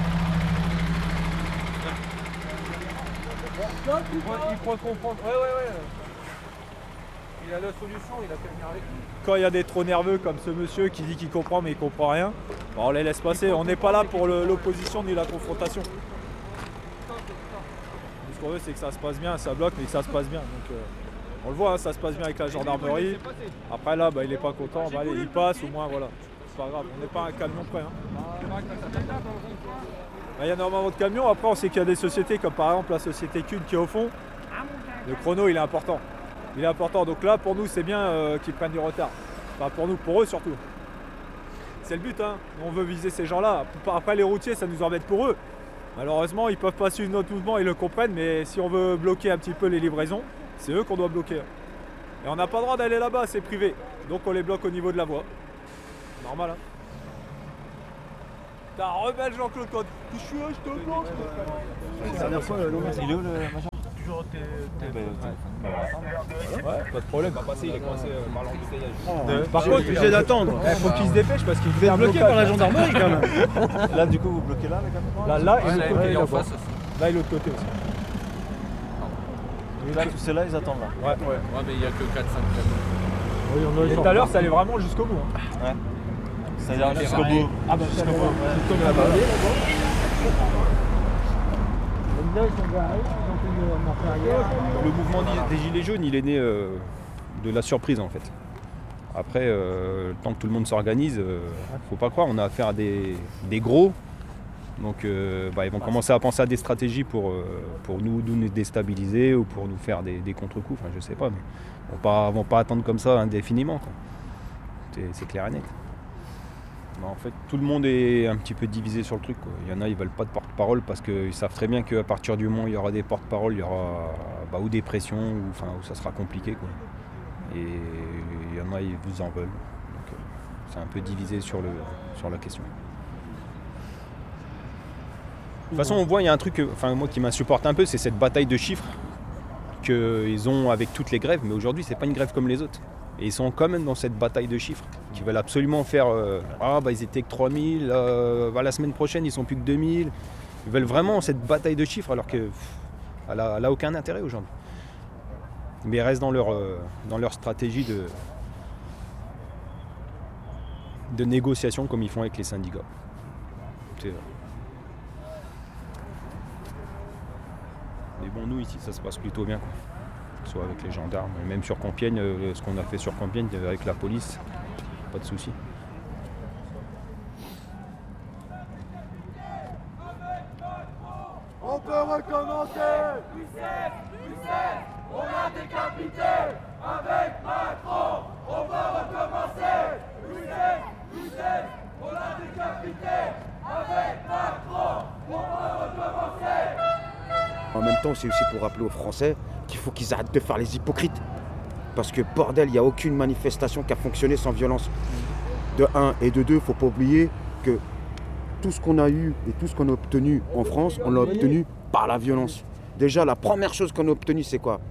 Il faut comprendre. Ouais. Il a la solution, il a qu'à venir avec nous. Quand il y a des trop nerveux comme ce monsieur qui dit qu'il comprend mais il comprend rien, bon, on les laisse passer. On n'est pas là pour l'opposition ni la confrontation. Ce qu'on veut, c'est que ça se passe bien, ça bloque, mais que ça se passe bien. Donc, on le voit, hein, ça se passe bien avec la gendarmerie. Après là, bah, il n'est pas content, bah, allez, il passe, au moins voilà. C'est pas grave, on n'est pas un camion près. Hein. Il y a énormément de camions, après on sait qu'il y a des sociétés comme par exemple la société Kuhn qui est au fond. Le chrono il est important. Il est important, donc là pour nous c'est bien qu'ils prennent du retard. Enfin pour nous, pour eux surtout. C'est le but, hein. On veut viser ces gens-là. Après les routiers ça nous embête pour eux. Malheureusement ils peuvent pas suivre notre mouvement, ils le comprennent, mais si on veut bloquer un petit peu les livraisons, c'est eux qu'on doit bloquer. Et on n'a pas le droit d'aller là-bas, c'est privé. Donc on les bloque au niveau de la voie. Normal, hein. T'as un rebelle Jean-Claude quand je suis là, je te bloque. La dernière fois, il est où le machin? Toujours ouais, pas de problème. Va passer, il est coincé par l'embouteillage. Par contre, obligé d'attendre. Il faut qu'il se dépêche parce qu'il est bloqué par la gendarmerie quand même. Là, du coup, vous bloquez là, les gars? Là et l'autre côté. Là et l'autre côté aussi. Et là, tous ceux-là, ils attendent là. Ouais, mais il n'y a que 4-5 camions. Et tout à l'heure, ça allait vraiment jusqu'au bout. Hein. Ouais. Ça ira jusqu'au bout. Ah bah jusqu'au bout. Là-bas. Le mouvement des Gilets jaunes, il est né de la surprise en fait. Après, tant que tout le monde s'organise, faut pas croire, on a affaire à des gros. Donc ils vont commencer à penser à des stratégies pour nous déstabiliser ou pour nous faire des contre-coups, enfin je sais pas, mais ils vont pas attendre comme ça indéfiniment, quoi. C'est clair et net. En fait, tout le monde est un petit peu divisé sur le truc, quoi. Il y en a, ils veulent pas de porte-parole parce qu'ils savent très bien qu'à partir du moment où il y aura des porte-paroles, il y aura ou des pressions, ou ça sera compliqué, quoi. Et il y en a, ils vous en veulent. Donc c'est un peu divisé sur la question. De toute façon, on voit, il y a un truc, moi qui m'insupporte un peu, c'est cette bataille de chiffres qu'ils ont avec toutes les grèves. Mais aujourd'hui, c'est pas une grève comme les autres. Et ils sont quand même dans cette bataille de chiffres, qui veulent absolument faire ils étaient que 3000, la semaine prochaine ils sont plus que 2000. Ils veulent vraiment cette bataille de chiffres alors qu'elle n'a aucun intérêt aujourd'hui. Mais ils restent dans leur stratégie de négociation comme ils font avec les syndicats. Mais bon, nous ici ça se passe plutôt bien, quoi. Soit avec les gendarmes, même sur Compiègne, ce qu'on a fait sur Compiègne avec la police, pas de souci. On peut recommencer. On a décapité avec Macron. On va recommencer. On a décapité avec Macron. On va recommencer. En même temps, c'est aussi pour rappeler aux Français qu'il faut qu'ils arrêtent de faire les hypocrites. Parce que bordel, il n'y a aucune manifestation qui a fonctionné sans violence. De 1 et de 2, il ne faut pas oublier que tout ce qu'on a eu et tout ce qu'on a obtenu en France, on l'a obtenu par la violence. Déjà, la première chose qu'on a obtenue, c'est quoi,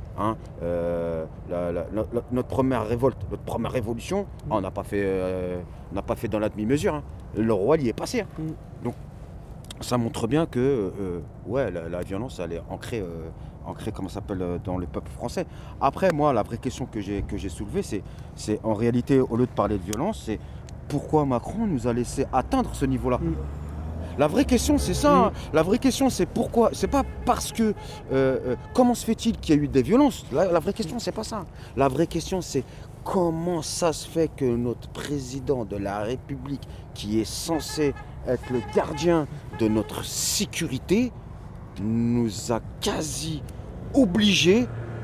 notre première révolte, notre première révolution, on n'a pas fait dans la demi-mesure. Le roi, il y est passé. Donc, ça montre bien que la violence, elle est ancrée dans le peuple français. Après, moi, la vraie question que j'ai soulevée, c'est en réalité, au lieu de parler de violence, c'est pourquoi Macron nous a laissé atteindre ce niveau-là. La vraie question, c'est ça. La vraie question, c'est pourquoi. C'est pas parce que comment se fait-il qu'il y a eu des violences. La vraie question, c'est pas ça. La vraie question, c'est comment ça se fait que notre président de la République, qui est censé être le gardien de notre sécurité, nous a quasi obligés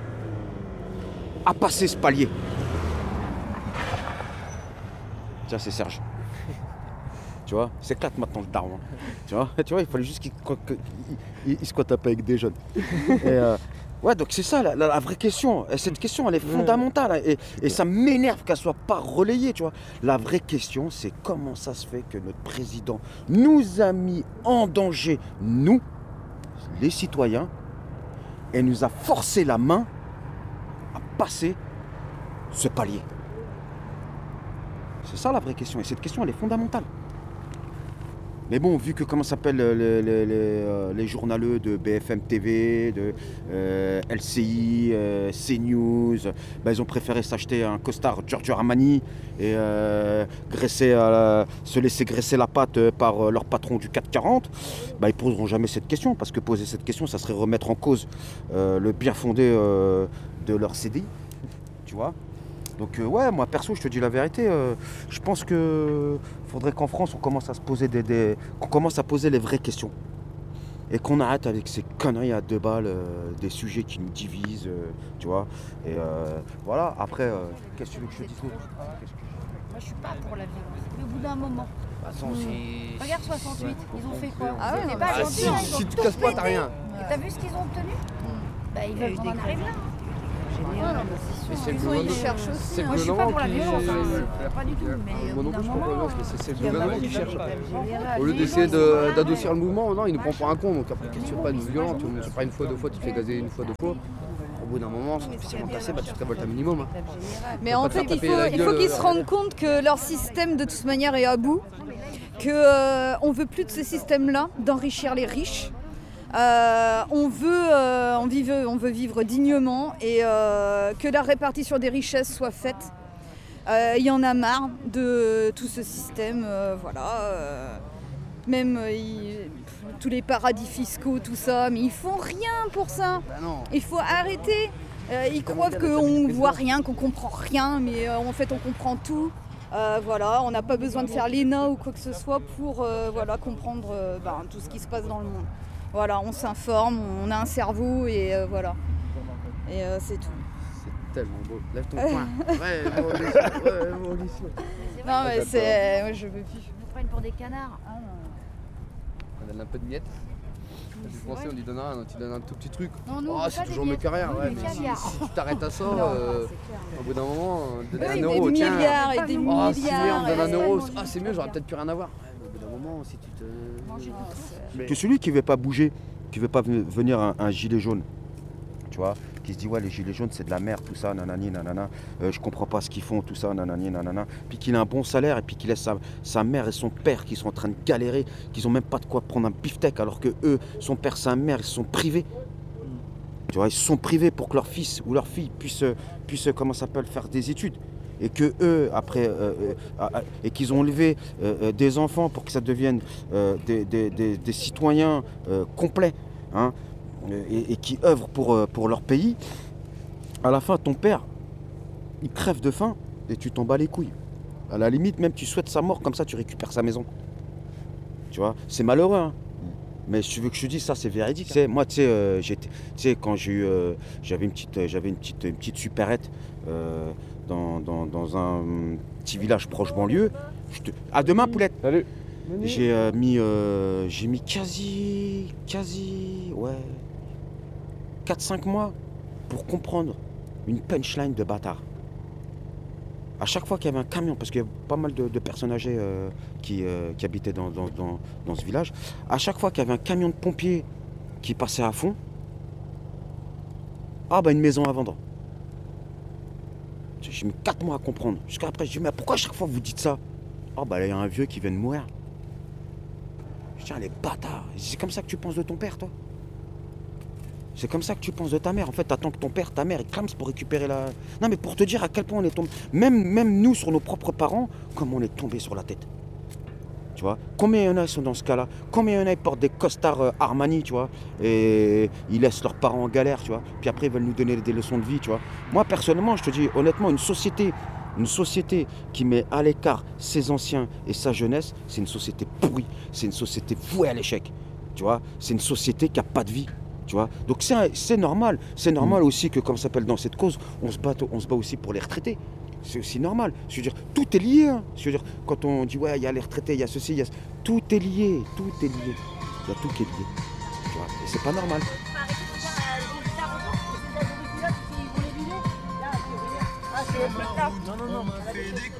à passer ce palier. Tiens, c'est Serge. Tu vois, il s'éclate maintenant le daron. Tu vois, il fallait juste qu'il squatte un peu avec des jeunes. Et, donc c'est ça la vraie question. Et cette question, elle est fondamentale. Et ça m'énerve qu'elle ne soit pas relayée. Tu vois. La vraie question, c'est comment ça se fait que notre président nous a mis en danger, nous, les citoyens, et nous a forcé la main à passer ce palier. C'est ça la vraie question. Et cette question, elle est fondamentale. Mais bon, vu que comment s'appellent les journaleux de BFM TV, de LCI, CNews, ils ont préféré s'acheter un costard Giorgio Armani et se laisser graisser la patte par leur patron du 440, ils poseront jamais cette question, parce que poser cette question, ça serait remettre en cause le bien fondé de leur CDI, tu vois. Donc moi perso, je te dis la vérité, je pense que faudrait qu'en France on commence à se poser qu'on commence à poser les vraies questions. Et qu'on arrête avec ces conneries à 2 balles, des sujets qui nous divisent, tu vois. Et voilà, après, qu'est-ce que tu veux que je te dise d'autre? Moi je suis pas pour la violence, mais au bout d'un moment. Regarde 68, ils ont fait quoi? C'était pas gentil, si tu te casses pas, t'as rien. Et t'as vu ce qu'ils ont obtenu? Ils veulent qu'on en arrive là. Ils cherchent aussi. Moi je suis pas pour la violence, pas du tout. Mais moi non plus je suis pas pour la violence, mais c'est le gouvernement qui cherche. Au lieu d'essayer d'adoucir le mouvement, non, il ne prend pas un con. Donc après, qu'est-ce que tu fais pas de violent? Tu ne fais pas une fois, 2 fois, tu te fais gazer une fois, 2 fois. Au bout d'un moment, si on cassé, tu te révoltes un minimum. Mais en fait, il faut qu'ils se rendent compte que leur système de toute manière est à bout, qu'on ne veut plus de ce système-là, d'enrichir les riches. On veut vivre dignement et que la répartition des richesses soit faite. Il y en a marre de tout ce système, même tous les paradis fiscaux, tout ça, mais ils font rien pour ça. Il faut arrêter. Ils croient qu'on voit rien, qu'on comprend rien, mais en fait on comprend tout. On n'a pas besoin de faire l'ENA ou quoi que ce soit pour comprendre tout ce qui se passe dans le monde. Voilà, on s'informe, on a un cerveau et voilà. Et c'est tout. C'est tellement beau. Lève ton poing. Ouais, non, mais c'est. Moi, je veux plus. Ils nous prennent pour des canards. On a un peu de miettes. Les Français, on lui donne rien, tu donnes un tout petit truc. Non, nous, Oh, on veut c'est pas toujours des mieux que rien. milliards. Ouais, Nous, mais des milliards. si tu t'arrêtes à ça, Non, au bout d'un moment, donner Oui, un euro, des tiens. milliards et des Oh, c'est mieux, on me donne un milliards. euro. Ah, c'est mieux, j'aurais peut-être plus rien à voir. Ouais, au bout d'un moment, si tu te. Que celui qui ne veut pas bouger, qui ne veut pas venir un gilet jaune, tu vois, qui se dit ouais les gilets jaunes c'est de la merde, tout ça, nanani, nanana, je comprends pas ce qu'ils font, tout ça, nanani, nanana, puis qu'il a un bon salaire et puis qu'il laisse sa mère et son père qui sont en train de galérer, qu'ils ont même pas de quoi prendre un beefsteak alors que eux, son père, sa mère, ils sont privés. Tu vois, ils sont privés pour que leur fils ou leur fille puisse comment ça s'appelle, faire des études. Et que eux, après, et qu'ils ont élevé des enfants pour que ça devienne des citoyens complets, hein, et qui œuvrent pour leur pays, à la fin, ton père, il crève de faim et tu t'en bats les couilles. À la limite, même tu souhaites sa mort, comme ça tu récupères sa maison. Tu vois, c'est malheureux, hein. Mais si tu veux que je te dise ça, c'est véridique. Hein. Moi, tu sais, quand j'ai eu, j'avais une petite supérette dans un petit village proche banlieue. À demain, Poulette. Salut. J'ai mis quasi, ouais, 4-5 mois pour comprendre une punchline de bâtard. À chaque fois qu'il y avait un camion, parce qu'il y avait pas mal de personnes âgées qui habitaient dans ce village, à chaque fois qu'il y avait un camion de pompiers qui passait à fond, ah bah une maison à vendre. J'ai mis 4 mois à comprendre. Jusqu'à après, je dis mais pourquoi à chaque fois vous dites ça? Ah bah il y a un vieux qui vient de mourir. Je dis les bâtards, c'est comme ça que tu penses de ton père, toi? C'est comme ça que tu penses de ta mère. En fait, t'attends que ton père, ta mère, ils clament pour récupérer la... Non, mais pour te dire à quel point on est tombé... Même nous, sur nos propres parents, comment on est tombé sur la tête. Tu vois? Combien il y en a qui sont dans ce cas-là? Combien il y en a qui portent des costards Armani, tu vois? Et ils laissent leurs parents en galère, tu vois? Puis après, ils veulent nous donner des leçons de vie, tu vois? Moi, personnellement, je te dis, honnêtement, une société qui met à l'écart ses anciens et sa jeunesse, c'est une société pourrie. C'est une société vouée à l'échec. Tu vois? C'est une société qui n'a pas de vie. Tu vois, donc c'est normal. C'est normal aussi que, comme ça s'appelle dans cette cause, on se bat aussi pour les retraités. C'est aussi normal. Je veux dire, tout est lié. Hein. Je veux dire, quand on dit ouais, il y a les retraités, il y a ceci, il y a... Tout est lié. Tout est lié. Il y a tout qui est lié. Tu vois, et c'est pas normal. Non.